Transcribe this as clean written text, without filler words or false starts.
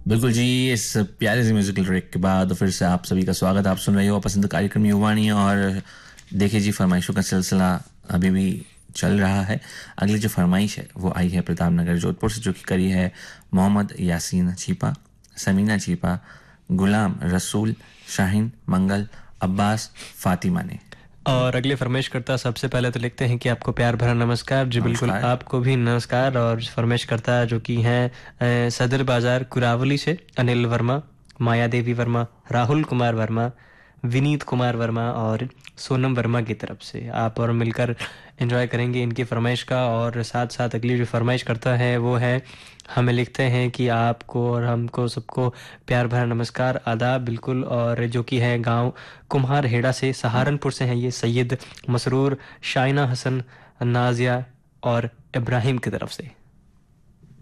बिल्कुल जी। इस प्यारे से म्यूजिकल ट्रैक के बाद फिर से आप सभी का स्वागत। आप सुन रहे हो पसंद कार्यक्रम युवानी, और देखिए जी, फरमाइशों का सिलसिला अभी भी चल रहा है। अगली जो फरमाइश है वो आई है प्रताप नगर जोधपुर से, जो कि करी है मोहम्मद यासीन चीपा, समीना चीपा, गुलाम रसूल, शाहीन मंगल, अब्बास, फातिमा ने। और अगले फरमाइश करता सबसे पहले तो लिखते हैं कि आपको प्यार भरा नमस्कार। जी बिल्कुल, नमस्कार। आपको भी नमस्कार। और फरमाइश करता जो कि हैं सदर बाजार कुरावली से अनिल वर्मा, माया देवी वर्मा, राहुल कुमार वर्मा, विनीत कुमार वर्मा और सोनम वर्मा की तरफ से। आप और मिलकर एंजॉय करेंगे इनकी फरमाइश का। और साथ साथ अगली जो फरमाइश करता है वो है, हमें लिखते हैं कि आपको और हमको सबको प्यार भरा नमस्कार, आदाब बिल्कुल। और जो कि है गांव कुम्हार हेड़ा से, सहारनपुर से हैं ये सैयद मसरूर, शाइना हसन, नाजिया और इब्राहिम की तरफ से।